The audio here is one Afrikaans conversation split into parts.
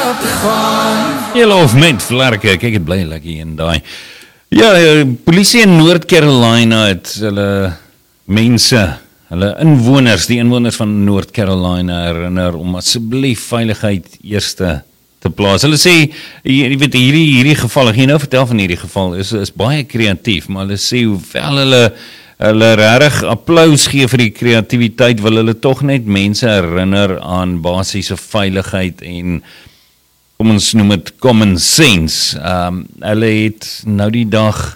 Julle of met vlerke, kyk het bly lekker in daai. Ja, polisie in North Carolina het hulle mense, hulle inwoners, die inwoners van North Carolina herinner om asseblief veiligheid eerste te plaas. Hulle sê, jy weet, hierdie geval, ek gaan nou vertel van hierdie geval, is baie kreatief, maar hulle sê hoewel hulle regtig applaus gee vir die kreatiwiteit, wil hulle tog net mense herinner aan basiese veiligheid en kom ons noem het common sense. Hulle het nou die dag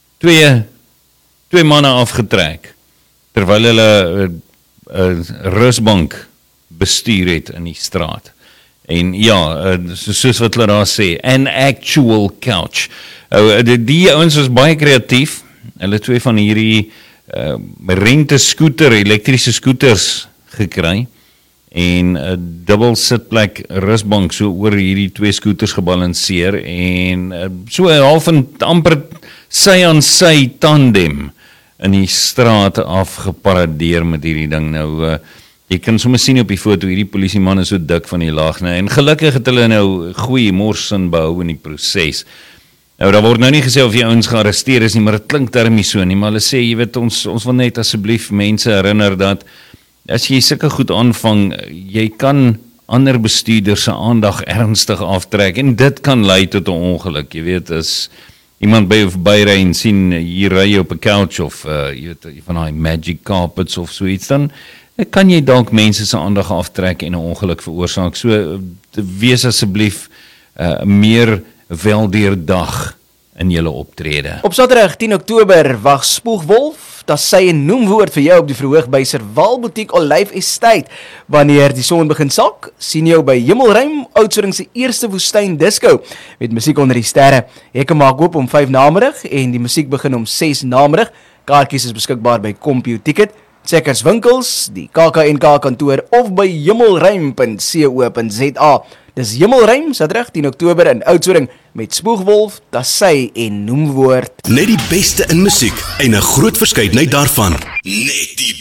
twee manne afgetrek, terwyl hulle rusbank bestuur het in die straat. En ja, soos wat hulle daar sê, an actual couch. Die ouens was baie kreatief. Hulle twee van hierdie rente scooter, elektrische scooters gekry en 'n dubbel sitplek rusbank so oor hierdie twee scooters gebalanseer en so half en amper sy aan sy tandem in die straat afgeparadeer met hierdie ding. Nou, jy kan sommer sien op die foto, hierdie polisieman is so dik van die lag, en gelukkig het hulle nou goeie morsin behou in die proses. Nou, daar word nou nie gesê of jy ouens gearresteer is nie, maar dit klink daarmee so nie, maar hulle sê, jy weet, ons wil net asseblief mense herinner dat, as jy sulke goed aanvang, jy kan ander bestuurders se aandag ernstig aftrek, en dit kan lei tot 'n ongeluk, jy weet, as iemand by jou verbyry en sien, hier ry jy op 'n couch, of, jy weet, van die magic carpets of so iets, dan kan jy dalk mense se aandag aftrek en 'n ongeluk veroorsaak, so, wees asseblief meer weldeurdag in julle optrede. Op Saterdag 10 Oktober wag Spoegwolf, dat sy 'n noemwoord vir jou op die verhoog by Serval Boutique Olyf Estate. Wanneer die son begin sak, sien jou by Hemelruim, Oudtshoorn se eerste woestyn disco, met musiek onder die sterre. Hekke maak oop om 5 namiddag en die musiek begin om 6 namiddag. Kaartjies is beskikbaar by CompuTicket, Checkers winkels, die KAK&K kantoor of by hemelruim.co.za. Dis Hemelruim, Saterdag 10 Oktober in Oudtshoorn met Spoegwolf, Tassy en Noemwoord. Net die beste in musiek en 'n groot verskeidenheid daarvan. Net die